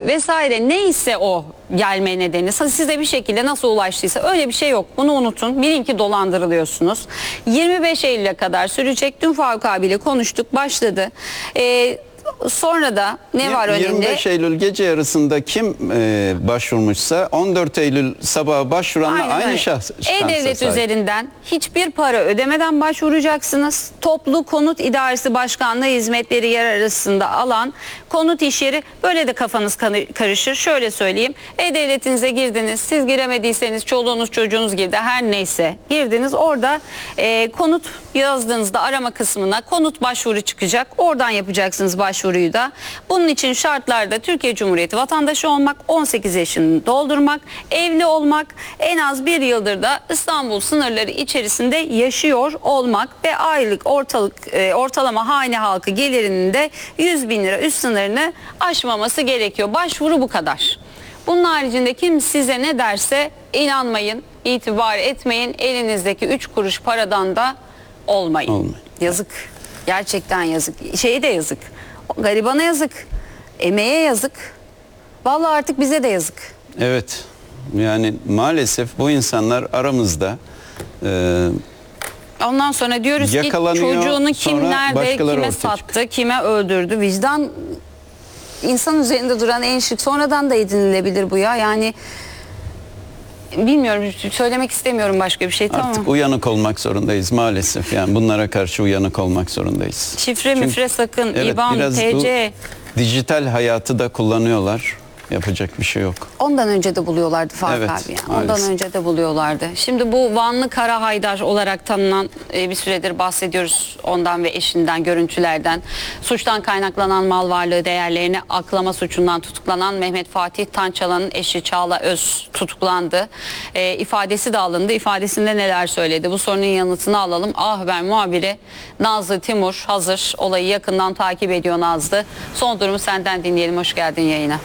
vesaire neyse o gelme nedeni size bir şekilde nasıl ulaştıysa öyle bir şey yok. Bunu unutun. Bilin ki dolandırılıyorsunuz. 25 Eylül'e kadar sürecek. Dün Faruk abiyle konuştuk. Başladı. Sonra da ne var önemli? 25 Eylül gece yarısında kim başvurmuşsa 14 Eylül sabahı başvuranla aynı şahsa E-Devlet sahip. üzerinden hiçbir para ödemeden başvuracaksınız. Toplu Konut İdaresi Başkanlığı hizmetleri yer arasında alan konut iş yeri, böyle de kafanız karışır. Şöyle söyleyeyim. E-Devletinize girdiniz. Siz giremediyseniz çoluğunuz çocuğunuz girdi. Her neyse girdiniz. Orada konut yazdığınızda arama kısmına konut başvuru çıkacak. Oradan yapacaksınız başvuruyu da. Bunun için şartlarda Türkiye Cumhuriyeti vatandaşı olmak, 18 yaşını doldurmak, evli olmak, en az bir yıldır da İstanbul sınırları içerisinde yaşıyor olmak ve aylık ortalama hane halkı gelirinin de 100 bin lira üst sınırını aşmaması gerekiyor. Başvuru bu kadar. Bunun haricinde kim size ne derse inanmayın, itibar etmeyin. Elinizdeki 3 kuruş paradan da olmayın. Yazık. Gerçekten yazık. Şeye de yazık. Garibana yazık. Emeğe yazık. Vallahi artık bize de yazık. Evet. Yani maalesef bu insanlar aramızda. Ondan sonra diyoruz ki çocuğunu kim nerede, kime sattı, kime öldürdü. Vicdan insan üzerinde duran en şık. Sonradan da edinilebilir bu ya. Yani bilmiyorum, söylemek istemiyorum başka bir şey. Artık uyanık olmak zorundayız maalesef. Yani bunlara karşı uyanık olmak zorundayız. Şifre müfre sakın, evet, İBAN, TC. Dijital hayatı da kullanıyorlar. Yapacak bir şey yok. Ondan önce de buluyorlardı Faruk evet, abi. Yani. Ondan önce de buluyorlardı. Şimdi bu Vanlı Kara Haydar olarak tanınan, bir süredir bahsediyoruz ondan ve eşinden, görüntülerden. Suçtan kaynaklanan mal varlığı değerlerini aklama suçundan tutuklanan Mehmet Fatih Tançalan'ın eşi Çağla Öz tutuklandı. İfadesi de alındı. İfadesinde neler söyledi? Bu sorunun yanıtını alalım. Haber muhabiri Nazlı Timur hazır. Olayı yakından takip ediyor Nazlı. Son durumu senden dinleyelim. Hoş geldin yayına.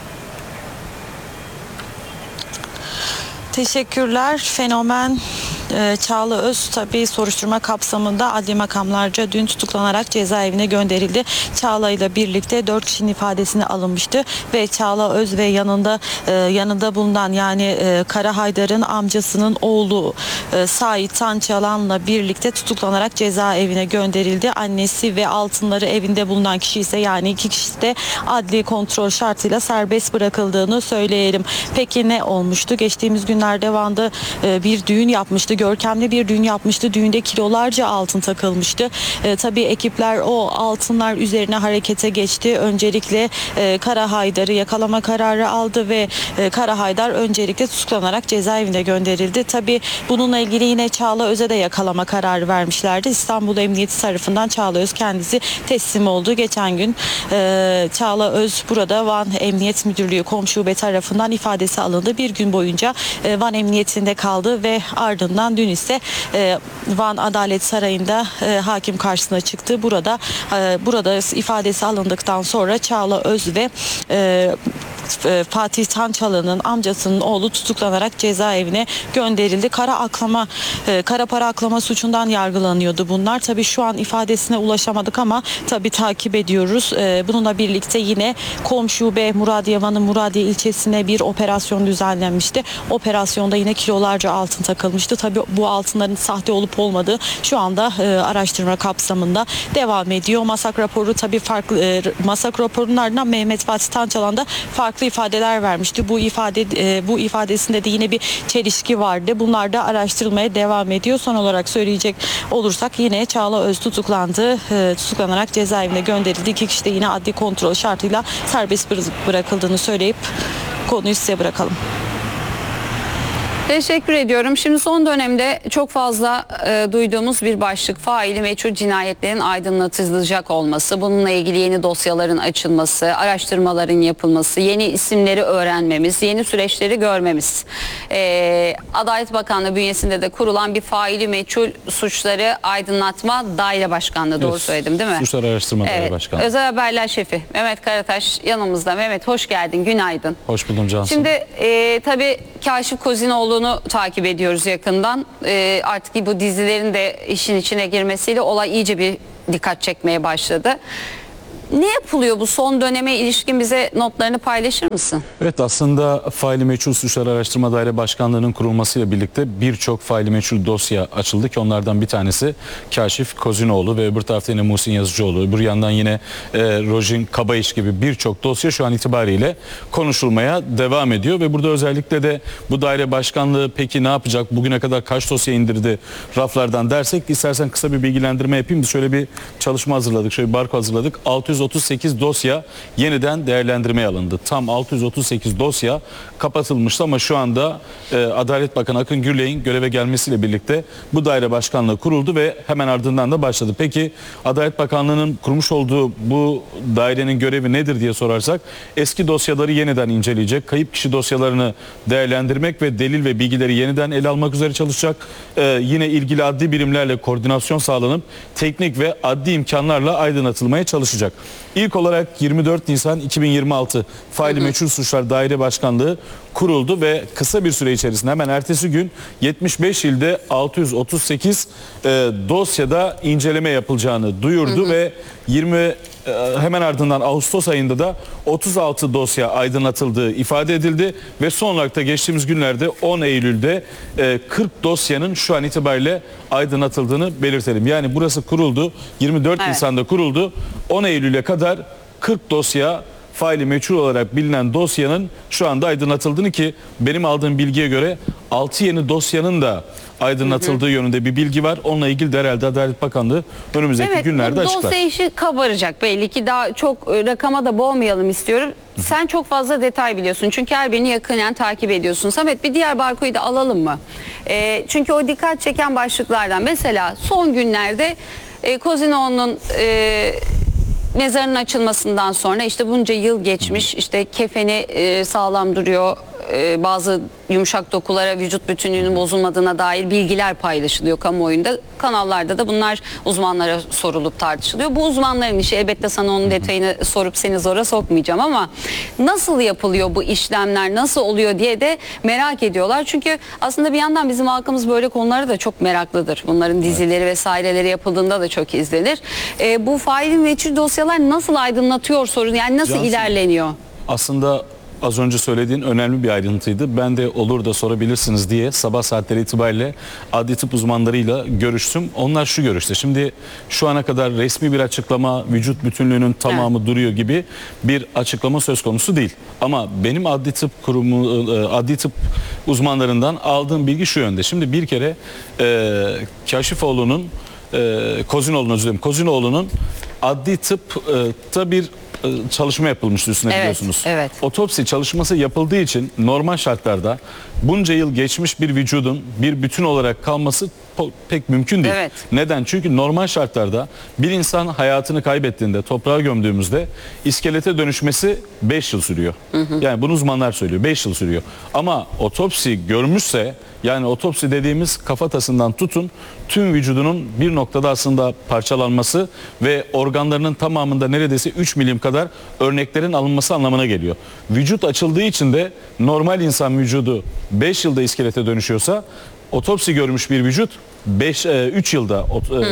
Teşekkürler. Fenomen Çağla Öz tabii soruşturma kapsamında adli makamlarca dün tutuklanarak cezaevine gönderildi. Çağla ile birlikte 4 kişinin ifadesine alınmıştı ve Çağla Öz ve yanında bulunan yani Kara Haydar'ın amcasının oğlu Sait Tançalan'la birlikte tutuklanarak cezaevine gönderildi. Annesi ve altınları evinde bulunan kişi ise yani 2 kişi de adli kontrol şartıyla serbest bırakıldığını söyleyelim. Peki ne olmuştu? Geçtiğimiz günlerde Van'da bir düğün yapmıştı. Görkemli bir düğün yapmıştı. Düğünde kilolarca altın takılmıştı. Tabii ekipler o altınlar üzerine harekete geçti. Öncelikle Kara Haydar'ı yakalama kararı aldı ve Kara Haydar öncelikle tutuklanarak cezaevine gönderildi. Tabii bununla ilgili yine Çağla Öz'e de yakalama kararı vermişlerdi. İstanbul Emniyeti tarafından Çağla Öz kendisi teslim oldu. Geçen gün Çağla Öz burada Van Emniyet Müdürlüğü Komşu Şube tarafından ifadesi alındı. Bir gün boyunca Van Emniyetinde kaldı ve ardından dün ise Van Adalet Sarayı'nda hakim karşısına çıktı. Burada ifadesi alındıktan sonra Çağla Öz ve Fatih Tançalan'ın amcasının oğlu tutuklanarak cezaevine gönderildi. Kara para aklama suçundan yargılanıyordu bunlar. Tabii şu an ifadesine ulaşamadık ama tabii takip ediyoruz. Bununla birlikte yine Komşube Muradiye Van'ın Muradiye ilçesine bir operasyon düzenlenmişti. Operasyonda yine kilolarca altın takılmıştı. Tabii bu altınların sahte olup olmadığı şu anda araştırma kapsamında devam ediyor. Masak raporu tabii farklı. Masak raporunun ardından Mehmet Fatih Tançalan da farklı ifadeler vermişti. Bu ifadesinde de yine bir çelişki vardı. Bunlar da araştırılmaya devam ediyor. Son olarak söyleyecek olursak yine Çağla Öz tutuklandı. Tutuklanarak cezaevine gönderildi. 2 kişi de yine adli kontrol şartıyla serbest bırakıldığını söyleyip konuyu size bırakalım. Teşekkür ediyorum. Şimdi son dönemde çok fazla duyduğumuz bir başlık, faili meçhul cinayetlerin aydınlatılacak olması, bununla ilgili yeni dosyaların açılması, araştırmaların yapılması, yeni isimleri öğrenmemiz, yeni süreçleri görmemiz. Adalet Bakanlığı bünyesinde de kurulan bir faili meçhul suçları aydınlatma daire başkanlığı, doğru söyledim değil mi? Suçlar Araştırma Daire Başkanlığı. Özel Haberler Şefi Mehmet Karataş yanımızda. Mehmet hoş geldin, günaydın. Hoş buldum Cansu. Şimdi tabii Kaşif Kozinoğlu'nu takip ediyoruz yakından. Artık bu dizilerin de işin içine girmesiyle olay iyice bir dikkat çekmeye başladı. Ne yapılıyor bu son döneme ilişkin, bize notlarını paylaşır mısın? Evet, aslında Faili Meçhul Suçlar Araştırma Daire Başkanlığı'nın kurulmasıyla birlikte birçok faili meçhul dosya açıldı ki onlardan bir tanesi Kaşif Kozinoğlu ve öbür tarafta yine Muhsin Yazıcıoğlu, öbür yandan yine Rojin Kabayiş gibi birçok dosya şu an itibariyle konuşulmaya devam ediyor ve burada özellikle de bu daire başkanlığı peki ne yapacak, bugüne kadar kaç dosya indirdi raflardan dersek, istersen kısa bir bilgilendirme yapayım. Biz şöyle bir çalışma hazırladık, şöyle bir barko hazırladık. 638 dosya yeniden değerlendirmeye alındı. Tam 638 dosya kapatılmıştı ama şu anda Adalet Bakanı Akın Gürley'in göreve gelmesiyle birlikte bu daire başkanlığı kuruldu ve hemen ardından da başladı. Peki Adalet Bakanlığı'nın kurmuş olduğu bu dairenin görevi nedir diye sorarsak, eski dosyaları yeniden inceleyecek, kayıp kişi dosyalarını değerlendirmek ve delil ve bilgileri yeniden ele almak üzere çalışacak. Yine ilgili adli birimlerle koordinasyon sağlanıp teknik ve adli imkanlarla aydınlatılmaya çalışacak. İlk olarak 24 Nisan 2026 Faili Meçhul Suçlar Daire Başkanlığı kuruldu ve kısa bir süre içerisinde hemen ertesi gün 75 ilde 638 dosyada inceleme yapılacağını duyurdu ve hemen ardından Ağustos ayında da 36 dosya aydınlatıldığı ifade edildi ve son olarak da geçtiğimiz günlerde 10 Eylül'de 40 dosyanın şu an itibariyle aydınlatıldığını belirtelim. Yani burası kuruldu, 24 Nisan'da kuruldu, 10 Eylül'e kadar 40 dosya, faili meçhul olarak bilinen dosyanın şu anda aydınlatıldığını, ki benim aldığım bilgiye göre 6 yeni dosyanın da aydınlatıldığı yönünde bir bilgi var. Onunla ilgili de herhalde Adalet Bakanlığı önümüzdeki günlerde açıklar. Evet, dosya işi kabaracak belli ki, daha çok rakama da boğmayalım istiyorum. Sen çok fazla detay biliyorsun çünkü her birini yakinen takip ediyorsun. Samet, bir diğer barkoyu da alalım mı? Çünkü o dikkat çeken başlıklardan mesela son günlerde Kozinoğlu'nun mezarının açılmasından sonra işte bunca yıl geçmiş, işte kefeni sağlam duruyor, bazı yumuşak dokulara vücut bütünlüğünün bozulmadığına dair bilgiler paylaşılıyor kamuoyunda. Kanallarda da bunlar uzmanlara sorulup tartışılıyor. Bu uzmanların işi, elbette sana onun detayını sorup seni zora sokmayacağım ama nasıl yapılıyor bu işlemler, nasıl oluyor diye de merak ediyorlar. Çünkü aslında bir yandan bizim halkımız böyle konulara da çok meraklıdır. Bunların dizileri vesaireleri yapıldığında da çok izlenir. Bu faili meçhul dosyalar nasıl aydınlatıyor sorun, yani nasıl Cansın, ilerleniyor? aslında az önce söylediğin önemli bir ayrıntıydı. Ben de olur da sorabilirsiniz diye sabah saatleri itibariyle adli tıp uzmanlarıyla görüştüm. Onlar şu görüşte. Şimdi şu ana kadar resmi bir açıklama, vücut bütünlüğünün tamamı duruyor gibi bir açıklama söz konusu değil. Ama benim adli tıp kurumu, adli tıp uzmanlarından aldığım bilgi şu yönde. Şimdi bir kere Kaşifoğlu'nun, Kozinoğlu'nun adli tıpta bir çalışma yapılmıştı üstüne, biliyorsunuz. Evet. Otopsi çalışması yapıldığı için normal şartlarda bunca yıl geçmiş bir vücudun bir bütün olarak kalması pek mümkün değil. Evet. Neden? Çünkü normal şartlarda bir insan hayatını kaybettiğinde, toprağa gömdüğümüzde iskelete dönüşmesi 5 yıl sürüyor. Yani bunu uzmanlar söylüyor, 5 yıl sürüyor. Ama otopsi görmüşse, yani otopsi dediğimiz kafatasından tutun tüm vücudunun bir noktada aslında parçalanması ve organlarının tamamında neredeyse 3 milim kadar örneklerin alınması anlamına geliyor. Vücut açıldığı için de normal insan vücudu 5 yılda iskelete dönüşüyorsa, otopsi görmüş bir vücut 3 yılda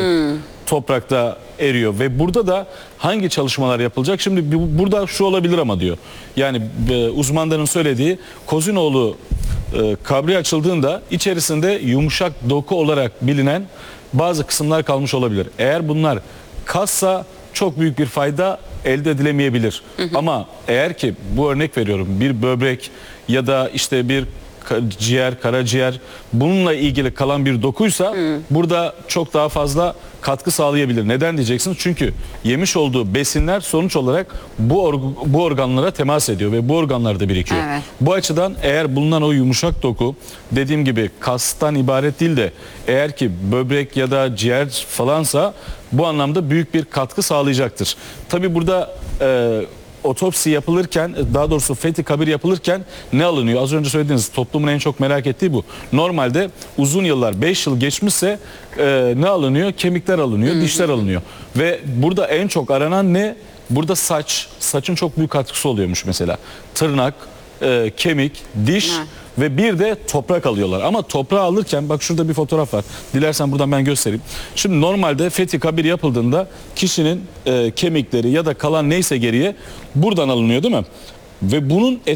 toprakta eriyor ve burada da hangi çalışmalar yapılacak? Şimdi burada şu olabilir ama diyor. Yani uzmanların söylediği, Kozinoğlu kabri açıldığında içerisinde yumuşak doku olarak bilinen bazı kısımlar kalmış olabilir. Eğer bunlar kassa çok büyük bir fayda elde edilemeyebilir. Ama eğer ki, bu örnek veriyorum, bir böbrek ya da işte bir ciğer, karaciğer, bununla ilgili kalan bir dokuysa burada çok daha fazla katkı sağlayabilir. Neden diyeceksiniz? Çünkü yemiş olduğu besinler sonuç olarak bu organlara temas ediyor ve bu organlarda birikiyor. Evet. Bu açıdan eğer bulunan o yumuşak doku, dediğim gibi kastan ibaret değil de eğer ki böbrek ya da ciğer falansa, bu anlamda büyük bir katkı sağlayacaktır. Tabii burada otopsi yapılırken, daha doğrusu fethi kabir yapılırken ne alınıyor? Az önce söylediğiniz, toplumun en çok merak ettiği bu. Normalde uzun yıllar, 5 yıl geçmişse ne alınıyor? Kemikler alınıyor, dişler alınıyor. Ve burada en çok aranan ne? Burada saçın çok büyük katkısı oluyormuş mesela. Tırnak, kemik, diş Evet. ve bir de toprak alıyorlar. Ama toprağı alırken bak şurada bir fotoğraf var. Dilersen buradan ben göstereyim. Şimdi normalde fethi kabir yapıldığında kişinin kemikleri ya da kalan neyse geriye buradan alınıyor değil mi? Ve bunun